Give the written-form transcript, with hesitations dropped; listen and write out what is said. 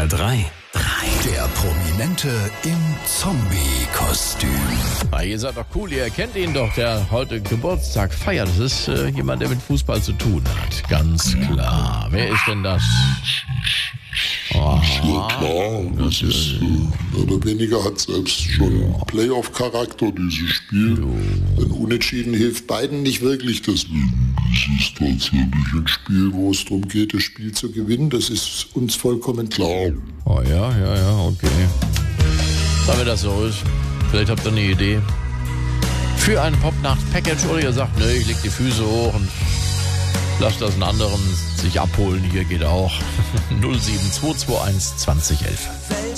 SWR 3. Der Prominente im Zombie-Kostüm. Ihr seid doch cool, ihr kennt ihn doch, der heute Geburtstag feiert. Das ist jemand, der mit Fußball zu tun hat. Ganz klar. Wer ist denn das? Ja klar, das ist mehr oder weniger hat selbst schon Playoff-Charakter, dieses Spiel. Denn Unentschieden hilft beiden nicht wirklich, deswegen ist es tatsächlich ein Spiel, wo es darum geht, das Spiel zu gewinnen. Das ist uns vollkommen klar. Oh ja, okay. Damit das so ist, vielleicht habt ihr eine Idee für ein Popnacht-Package oder ihr sagt, ich leg die Füße hoch und lasst das einen anderen sich abholen. Hier geht auch 07221 2011.